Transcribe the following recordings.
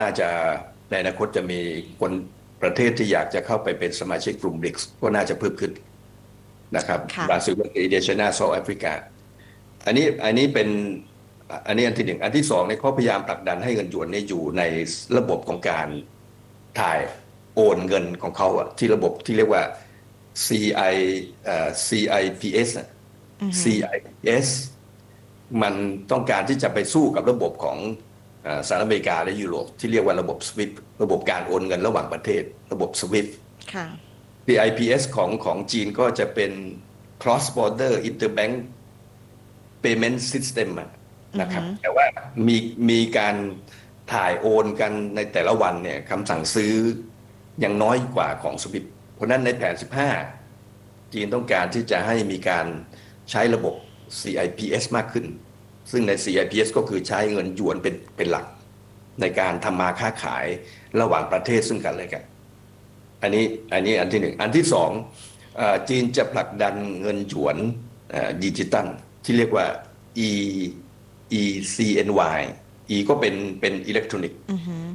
น่าจะในอนาคตจะมีคนประเทศที่อยากจะเข้าไปเป็นสมาชิกกลุ่มบริกส์ก็น่าจะเพิ่มขึ้นนะครับค่ะบราซิลอินเดียไชน่าเซาท์แอฟริกาอันนี้เป็นอันที่หนึ่งอันที่สองเนี่ยเขาพยายามผลักดันให้เงินหยวนเนี่ยอยู่ในระบบของการถ่ายโอนเงินของเขาอะที่ระบบที่เรียกว่า CI CIPS อะอือหือ CIPS มันต้องการที่จะไปสู้กับระบบของสหรัฐอเมริกาและยุโรปที่เรียกว่าระบบ SWIFT ระบบการโอนเงินระหว่างประเทศระบบ SWIFT ค่ะ CIPS ของจีนก็จะเป็น Cross Border Interbank Payment System นะครับอือหือแต่ว่ามีมีการถ่ายโอนกันในแต่ละวันเนี่ยคำสั่งซื้อยังน้อยกว่าของสวิฟเพราะนั้นในแผน15จีนต้องการที่จะให้มีการใช้ระบบ CIPS มากขึ้นซึ่งใน CIPS ก็คือใช้เงินหยวนเป็นหลักในการทำมาค้าขายระหว่างประเทศซึ่งกันและกันอันนี้อันที่หนึ่งอันที่สองจีนจะผลักดันเงินหยวนดิจิตัลที่เรียกว่า E ECNY E ก็เป็นอิเล็กทรอนิกส์อือหือ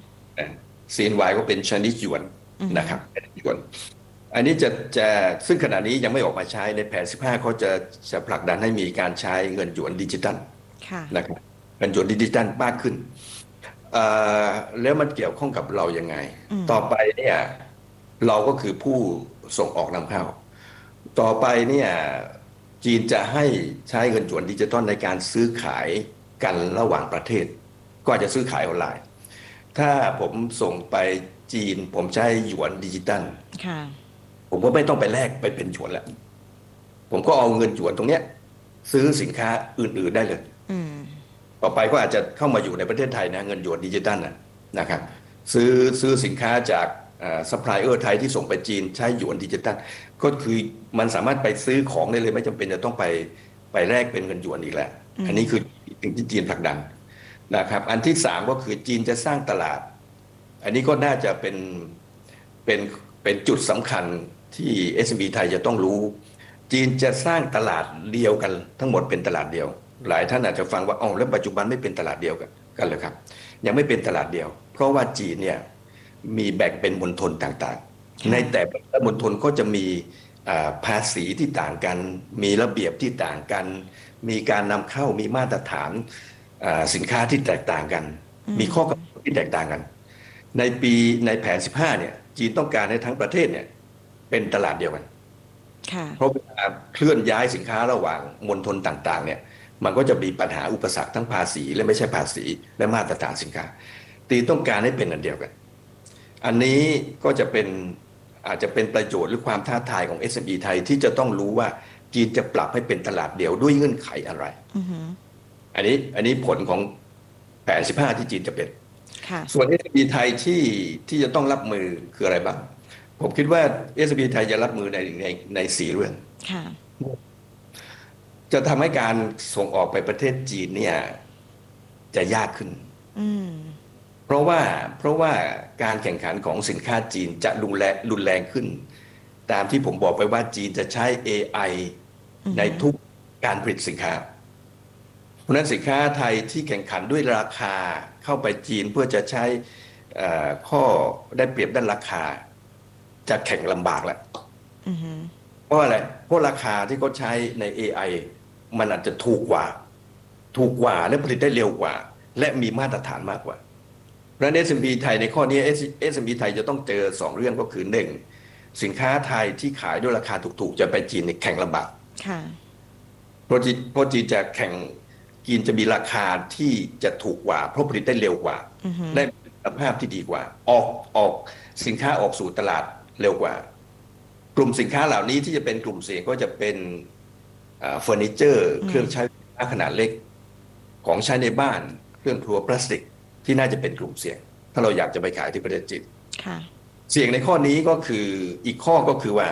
CNY ก็เป็น Chinese หยวนอือหือนะครับหยวนอันนี้จะซึ่งขณะนี้ยังไม่ออกมาใช้ในแผน15เขาจะผลักดันให้มีการใช้เงินหยวนดิจิตัลค่ะนะครับเงินหยวนดิจิตัลมากขึ้นเอ่แล้วมันเกี่ยวข้องกับเรายังไงอืมต่อไปเนี่ยเราก็คือผู้ส่งออกนำเข้าต่อไปเนี่ยจีนจะให้ใช้เงินหยวนดิจิตอลในการซื้อขายกันระหว่างประเทศก็อาจจะซื้อขายออนไลน์ถ้าผมส่งไปจีนผมใช้หยวนดิจิตัลค่ะผมก็ไม่ต้องไปแลกไปเป็นหยวนแล้วผมก็เอาเงินหยวนตรงเนี้ยซื้อสินค้าอื่นๆได้เลยอืมต่อไปก็อาจจะเข้ามาอยู่ในประเทศไทยนะเงินหยวนดิจิตัลนะครับซื้อสินค้าจากซัพพลายเออร์ไทยที่ส่งไปจีนใช้หยวนดิจิตัลก็คือมันสามารถไปซื้อของได้เลยไม่จำเป็นจะต้องไปแลกเป็นเงินหยวนอีกแล้วอืมอันนี้คือสิ่งที่จีนผลักดันนะครับอันที่สามก็คือจีนจะสร้างตลาดอันนี้ก็น่าจะเป็นเป็นจุดสำคัญที่ SME ไทยจะต้องรู้จีนจะสร้างตลาดเดียวกันทั้งหมดเป็นตลาดเดียว หลายท่านอาจจะฟังว่าอ๋อแล้วปัจจุบันไม่เป็นตลาดเดียวกันเลยครับยังไม่เป็นตลาดเดียวเพราะว่าจีนเนี่ยมีแบ่งเป็นมณฑลต่างๆในค่ะแต่ละมณฑลก็จะมีภาษีที่ต่างกันมีระเบียบที่ต่างกันมีการนำเข้ามีมาตรฐานสินค้าที่แตกต่างกันอืมมีข้อกำหนดที่แตกต่างกันในปีในแผน15เนี่ยจีนต้องการให้ทั้งประเทศเนี่ยเป็นตลาดเดียวกันค่ะเพราะเวลาเคลื่อนย้ายสินค้าระหว่างมณฑลต่างๆเนี่ยมันก็จะมีปัญหาอุปสรรคทั้งภาษีและไม่ใช่ภาษีและมาตรฐานสินค้าตีต้องการให้เป็นอันเดียวกันอันนี้ก็จะเป็นอาจจะเป็นประโยชน์หรือความท้าทายของ SME ไทยที่จะต้องรู้ว่าจีนจะปรับให้เป็นตลาดเดียวด้วยเงื่อนไขอะไรอือหืออันนี้ผลของแผน15ที่จีนจะเป็นค่ะส่วน SME ไทยที่จะต้องรับมือคืออะไรบ้างผมคิดว่า SME ไทยจะรับมือใน4เรื่องค่ะจะทำให้การส่งออกไปประเทศจีนเนี่ยจะยากขึ้นอืมเพราะว่าการแข่งขันของสินค้าจีนจะรุนแรงขึ้นตามที่ผมบอกไปว่าจีนจะใช้ AI ในอือหือทุกการผลิตสินค้าเพราะฉะนั้นสินค้าไทยที่แข่งขันด้วยราคาเข้าไปจีนเพื่อจะใช้ข้อได้เปรียบด้านราคาจะแข่งลำบากแล้วอือหือเพราะอะไรเพราะราคาที่เขาใช้ใน AI มันอาจจะถูกกว่าและผลิตได้เร็วกว่าและมีมาตรฐานมากกว่าเพราะฉะนั้น SME ไทยในข้อนี้ SME ไทยจะต้องเจอ2 เรื่องก็คือหนึ่งสินค้าไทยที่ขายด้วยราคาถูกๆจะไปจีนแข่งลำบากค่ะเพราะจีนจะแข่งจีนจะมีราคาที่จะถูกกว่าเพราะผลิตได้เร็วกว่าอือหือและคุณภาพที่ดีกว่าออกสินค้าออกสู่ตลาดเร็วกว่า กลุ่มสินค้าเหล่านี้ที่จะเป็นกลุ่มเสี่ยงก็จะเป็นเฟอร์นิเจอร์อืมเครื่องใช้ไฟฟ้าขนาดเล็กของใช้ในบ้านเครื่องครัวพลาสติกที่น่าจะเป็นกลุ่มเสี่ยงถ้าเราอยากจะไปขายที่ประเทศจีนค่ะเสี่ยงในข้อนี้ก็คืออีกข้อก็คือว่า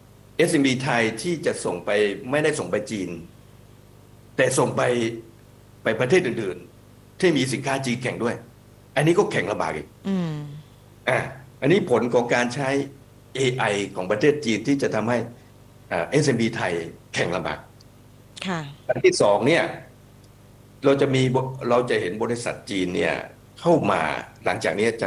SME ไทยที่จะส่งไปไม่ได้ส่งไปจีนแต่ส่งไปประเทศอื่นๆที่มีสินค้าจีนแข่งด้วยอันนี้ก็แข่งลำบากอีกอืมอ่ะอันนี้ผลของการใช้ AI ของประเทศจีนที่จะทำให้SME ไทยแข่งลำบากค่ะอันที่สองเนี่ยเราจะมีเราจะเห็นบริษัทจีนเนี่ยเข้ามาหลังจากนี้จะ